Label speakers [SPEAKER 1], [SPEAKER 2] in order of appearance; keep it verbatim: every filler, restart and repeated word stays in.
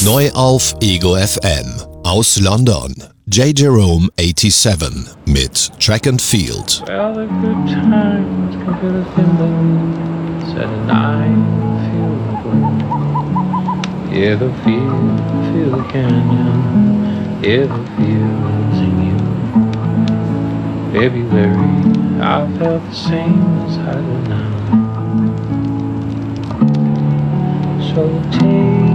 [SPEAKER 1] Neu auf Ego F M. Aus London, J. Jerome siebenundachtzig mit Track and Field.
[SPEAKER 2] Well, the good times come to the Finland, said and I feel good. Yeah, the field, feel the canyon, yeah, the fields in you. February, I felt the same as I do now. So take